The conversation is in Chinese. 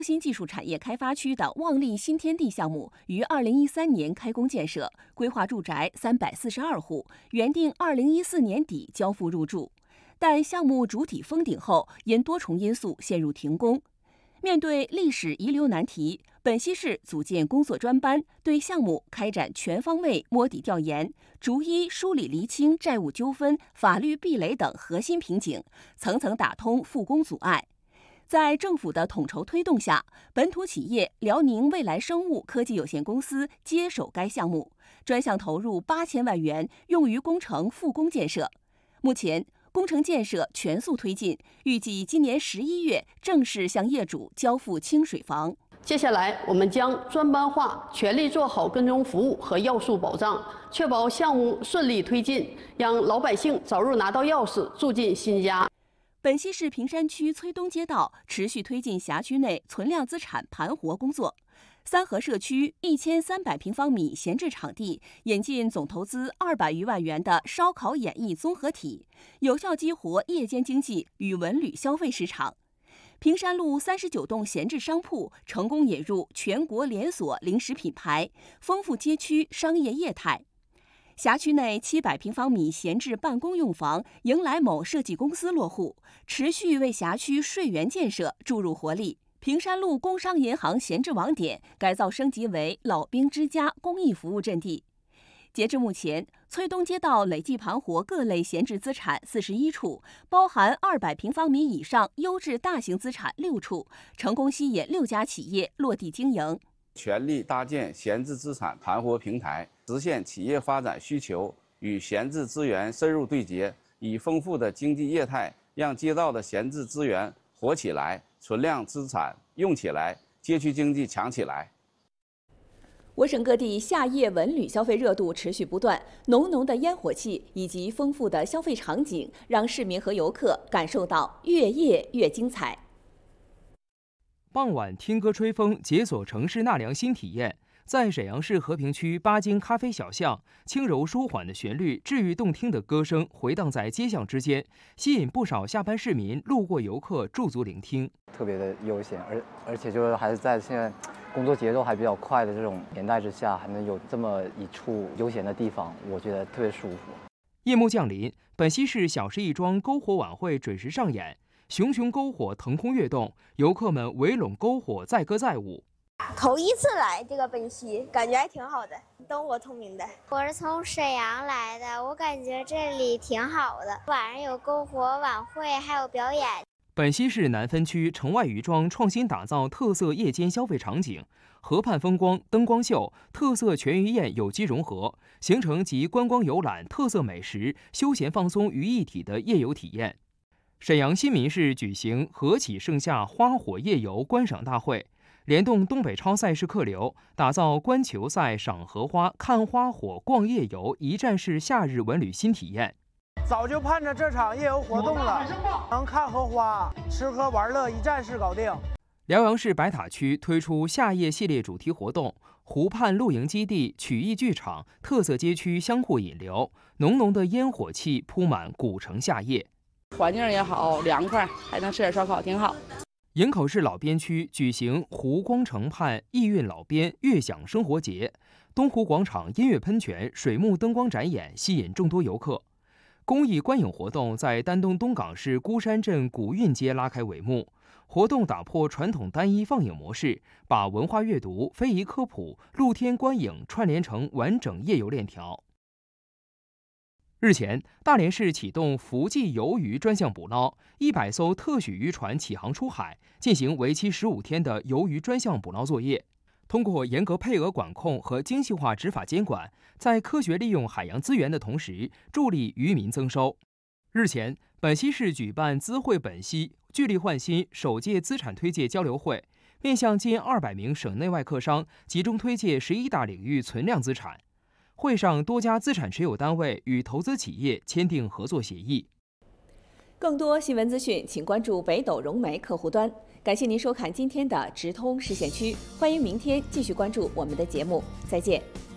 新技术产业开发区的旺利新天地项目于2013年开工建设，规划住宅342户，原定2014年底交付入住，但项目主体封顶后，因多重因素陷入停工。面对历史遗留难题，本溪市组建工作专班，对项目开展全方位摸底调研，逐一梳理厘清债务纠纷、法律壁垒等核心瓶颈，层层打通复工阻碍。在政府的统筹推动下，本土企业辽宁未来生物科技有限公司接手该项目，专项投入8000万元，用于工程复工建设。目前，工程建设全速推进，预计今年11月正式向业主交付清水房。 接下来，我们将专班化，全力做好跟踪服务和要素保障，确保项目顺利推进，让老百姓早日拿到钥匙，住进新家。 本溪市平山区崔东街道持续推进辖区内存量资产盘活工作。三河社区1300平方米闲置场地引进总投资200余万元的烧烤演艺综合体，有效激活夜间经济与文旅消费市场。平山路39栋闲置商铺成功引入全国连锁零食品牌，丰富街区商业业态。辖区内700平方米闲置办公用房迎来某设计公司落户，持续为辖区税源建设注入活力。平山路工商银行闲置网点改造升级为老兵之家公益服务阵地。截至目前，崔东街道累计盘活各类闲置资产41处，包含200平方米以上优质大型资产6处，成功吸引6家企业落地经营。 全力搭建闲置资产盘活平台，实现企业发展需求与闲置资源深入对接，以丰富的经济业态让街道的闲置资源活起来，存量资产用起来，街区经济强起来。 我省各地夏夜文旅消费热度持续不断，浓浓的烟火气以及丰富的消费场景，让市民和游客感受到越夜越精彩。 傍晚听歌吹风，解锁城市纳凉新体验。在沈阳市和平区巴金咖啡小巷，轻柔舒缓的旋律、治愈动听的歌声回荡在街巷之间，吸引不少下班市民、路过游客驻足聆听。 特别的悠闲，而且就是还是在现在工作节奏还比较快的这种年代之下，还能有这么一处悠闲的地方，我觉得特别舒服。 夜幕降临，本溪市小市一桩篝火晚会准时上演。熊熊篝火腾空跃动，游客们围拢篝火载歌载舞。 头一次来这个本溪，感觉还挺好的，灯火通明的。 我是从沈阳来的，我感觉这里挺好的，晚上有篝火晚会，还有表演。 本溪市南分区城外渔庄创新打造特色夜间消费场景，河畔风光、灯光秀、特色全鱼宴有机融合，形成集观光游览、特色美食、休闲放松于一体的夜游体验。沈阳新民市举行何启盛夏花火夜游观赏大会，联动东北超赛事客流，打造观球赛、赏荷花、看花火、逛夜游一站式夏日文旅新体验。 早就盼着这场夜游活动了，能看荷花、吃喝玩乐一站式搞定。 辽阳市白塔区推出夏夜系列主题活动，湖畔露营基地、曲艺剧场、特色街区相互引流，浓浓的烟火气铺满古城夏夜。 环境也好，凉快，还能吃点烧烤，挺好。 营口市老边区举行湖光城畔意韵老边悦享生活节，东湖广场音乐喷泉、水幕灯光展演吸引众多游客。公益观影活动在丹东东港市孤山镇古韵街拉开帷幕。活动打破传统单一放映模式，把文化阅读、非遗科普、露天观影串联成完整夜游链条。日前，大连市启动福记游鱼专项捕捞，100艘特许渔船起航出海，进行为期15天的游鱼专项捕捞作业。通过严格配额管控和精细化执法监管，在科学利用海洋资源的同时，助力渔民增收。日前，本溪市举办资惠本溪聚力焕新首届资产推介交流会，面向近200名省内外客商，集中推介11大领域存量资产。会上，多家资产持有单位与投资企业签订合作协议。 更多新闻资讯，请关注北斗融媒客户端。感谢您收看今天的直通视线区，欢迎明天继续关注我们的节目，再见。